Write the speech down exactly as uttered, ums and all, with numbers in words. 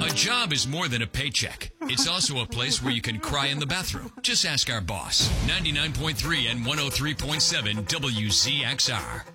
A job is more than a paycheck. It's also a place where you can cry in the bathroom. Just ask our boss. ninety-nine point three and one oh three point seven W Z X R.